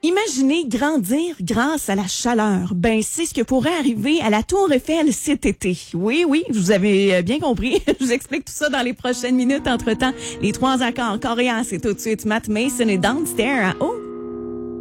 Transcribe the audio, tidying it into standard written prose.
Imaginez grandir grâce à la chaleur. Ben, c'est ce que pourrait arriver à la Tour Eiffel cet été. Oui, vous avez bien compris. Je vous explique tout ça dans les prochaines minutes. Entre-temps, les 3 accords coréens, c'est tout de suite Matt Mason et Downstairs. Oh!